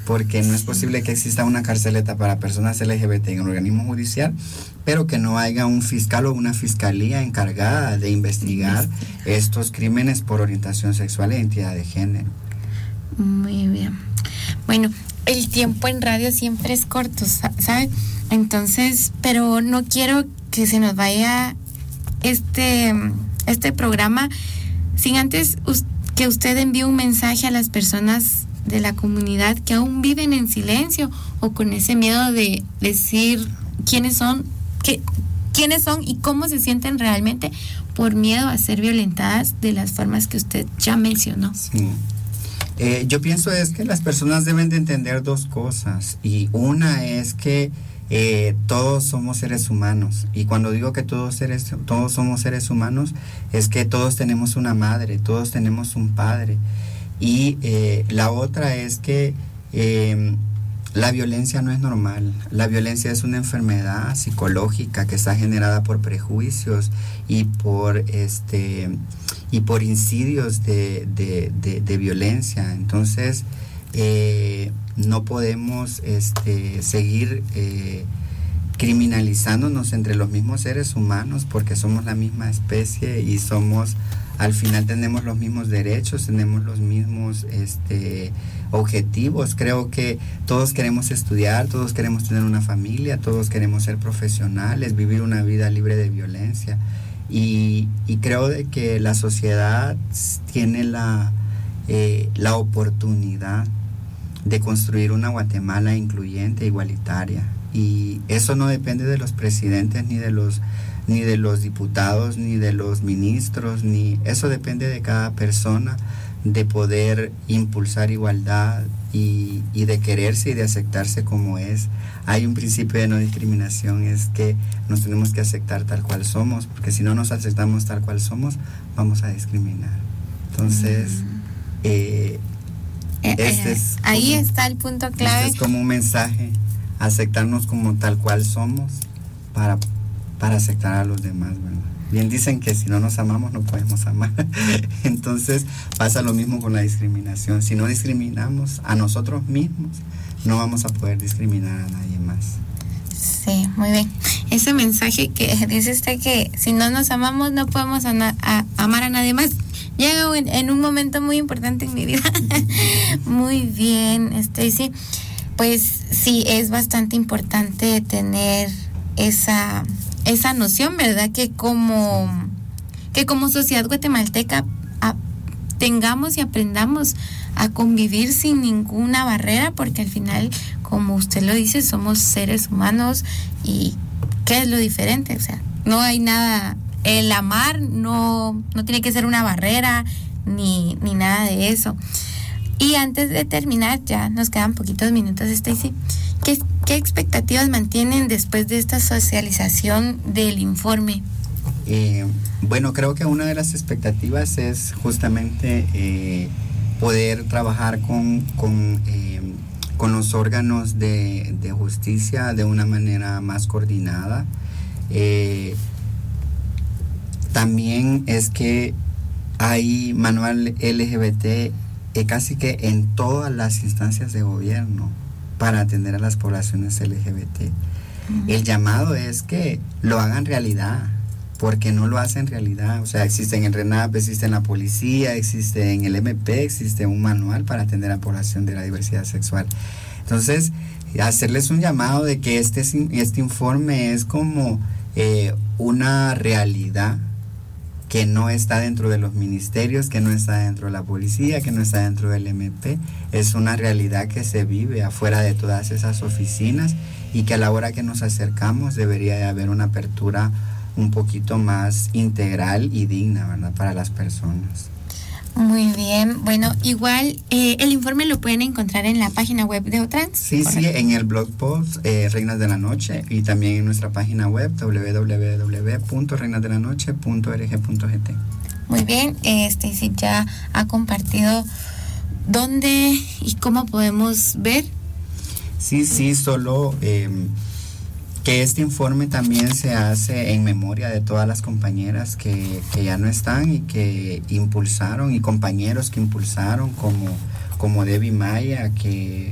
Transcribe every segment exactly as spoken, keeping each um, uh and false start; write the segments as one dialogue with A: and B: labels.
A: porque no es posible que exista una carceleta para personas L G B T en el organismo judicial, pero que no haya un fiscal o una fiscalía encargada de investigar estos crímenes por orientación sexual e identidad de género.
B: Muy bien. Bueno, el tiempo en radio siempre es corto, ¿sabe? Entonces, pero no quiero que se nos vaya este, este programa sin antes que usted envíe un mensaje a las personas de la comunidad que aún viven en silencio o con ese miedo de decir quiénes son, qué, quiénes son y cómo se sienten realmente por miedo a ser violentadas de las formas que usted ya mencionó.
A: Sí. Eh, yo pienso es que las personas deben de entender dos cosas, y una es que eh, todos somos seres humanos, y cuando digo que todos seres, todos somos seres humanos es que todos tenemos una madre, todos tenemos un padre. Y eh, la otra es que eh, la violencia no es normal. La violencia es una enfermedad psicológica que está generada por prejuicios y por este y por incidios de, de, de, de violencia. Entonces eh, no podemos este, seguir eh, criminalizándonos entre los mismos seres humanos, porque somos la misma especie y somos, al final tenemos los mismos derechos, tenemos los mismos este, objetivos. Creo que todos queremos estudiar, todos queremos tener una familia, todos queremos ser profesionales, vivir una vida libre de violencia. Y, y creo de que la sociedad tiene la, eh, la oportunidad de construir una Guatemala incluyente, igualitaria. Y eso no depende de los presidentes, ni de los ni de los diputados, ni de los ministros, ni eso depende de cada persona, de poder impulsar igualdad y, y de quererse y de aceptarse como es. Hay un principio de no discriminación, es que nos tenemos que aceptar tal cual somos, porque si no nos aceptamos tal cual somos, vamos a discriminar. Entonces, eh,
B: eh,
A: este
B: eh,
A: es
B: ahí
A: como,
B: está el punto clave.
A: Este es como un mensaje, aceptarnos como tal cual somos para para aceptar a los demás, ¿verdad? Bien dicen que si no nos amamos no podemos amar. Entonces pasa lo mismo con la discriminación. Si no discriminamos a nosotros mismos, no vamos a poder discriminar a nadie más.
B: Sí, muy bien. Ese mensaje que dice usted, que si no nos amamos no podemos ana- a, amar a nadie más, llega en, en un momento muy importante en mi vida. Muy bien, Stacy. Pues sí, es bastante importante tener esa esa noción, ¿verdad? Que como que como sociedad guatemalteca a, tengamos y aprendamos a convivir sin ninguna barrera, porque al final, como usted lo dice, somos seres humanos. Y ¿qué es lo diferente? O sea, no hay nada, el amar no, no tiene que ser una barrera ni, ni nada de eso. Y antes de terminar, ya nos quedan poquitos minutos, Stacy, ¿qué, qué expectativas mantienen después de esta socialización del informe?
A: Eh, bueno, creo que una de las expectativas es justamente eh, poder trabajar con, con, eh, con los órganos de, de justicia de una manera más coordinada. Eh, también es que hay manual L G B T eh, casi que en todas las instancias de gobierno para atender a las poblaciones L G B T. Uh-huh. El llamado es que lo hagan realidad, porque no lo hacen realidad. O sea, existe en el RENAP, existe en la policía, existe en el M P, existe un manual para atender a la población de la diversidad sexual. Entonces, hacerles un llamado de que este, este informe es como eh, una realidad que no está dentro de los ministerios, que no está dentro de la policía, que no está dentro del M P. Es una realidad que se vive afuera de todas esas oficinas, y que a la hora que nos acercamos debería de haber una apertura un poquito más integral y digna, ¿verdad?, para las personas.
B: Muy bien. Bueno, igual eh, el informe lo pueden encontrar en la página web de OTRANS.
A: Sí, ¿correcto? Sí, en el blog post eh, Reinas de la Noche, y también en nuestra página web doble u doble u doble u punto reinas de la noche punto org punto g t.
B: Muy bien, eh, Stacy ya ha compartido dónde y cómo podemos ver.
A: Sí, sí, solo eh, que este informe también se hace en memoria de todas las compañeras que, que ya no están y que impulsaron, y compañeros que impulsaron, como, como Debbie Maya, que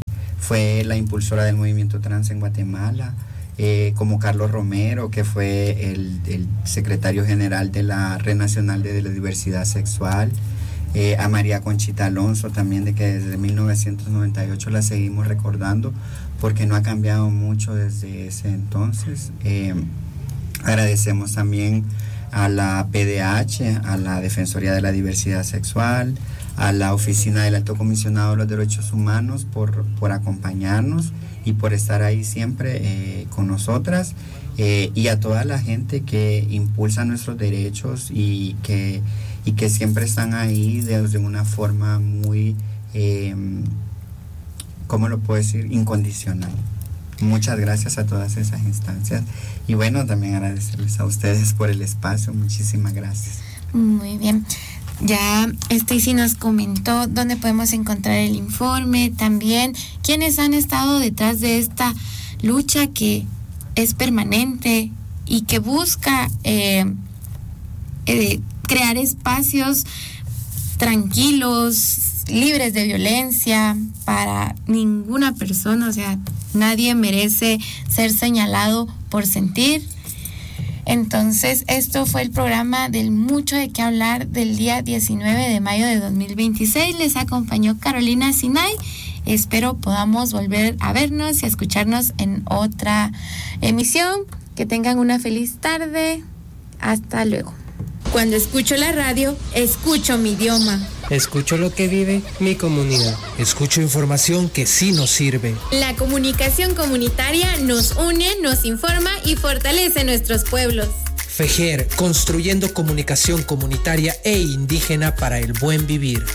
A: fue la impulsora del movimiento trans en Guatemala, eh, como Carlos Romero, que fue el, el secretario general de la Red Nacional de la Diversidad Sexual, eh, a María Conchita Alonso también, de que desde mil novecientos noventa y ocho la seguimos recordando, porque no ha cambiado mucho desde ese entonces. Eh, agradecemos también a la P D H, a la Defensoría de la Diversidad Sexual, a la Oficina del Alto Comisionado de los Derechos Humanos por, por acompañarnos y por estar ahí siempre eh, con nosotras, eh, y a toda la gente que impulsa nuestros derechos y que, y que siempre están ahí de, de una forma muy, eh, ¿cómo lo puedo decir?, incondicional. Muchas gracias a todas esas instancias y bueno, también agradecerles a ustedes por el espacio. Muchísimas gracias.
B: Muy bien. Ya Stacy nos comentó dónde podemos encontrar el informe, también quiénes han estado detrás de esta lucha que es permanente y que busca eh, eh, crear espacios tranquilos, libres de violencia para ninguna persona. O sea, nadie merece ser señalado por sentir. Entonces, esto fue el programa del Mucho de Qué Hablar del día diecinueve de mayo de dos mil veintiséis. Les acompañó Carolina Sinay. Espero podamos volver a vernos y a escucharnos en otra emisión. Que tengan una feliz tarde. Hasta luego. Cuando escucho la radio, escucho mi idioma.
C: Escucho lo que vive mi comunidad.
D: Escucho información que sí nos sirve.
E: La comunicación comunitaria nos une, nos informa y fortalece nuestros pueblos.
D: FEJER, construyendo comunicación comunitaria e indígena para el buen vivir.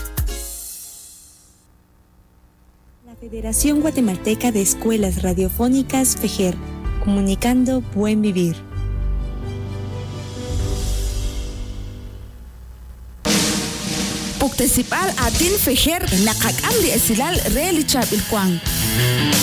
F: La Federación Guatemalteca de Escuelas Radiofónicas FEJER, comunicando buen vivir.
G: Puktesipal atin FEJER nakakam di esilal relicha bilkwang.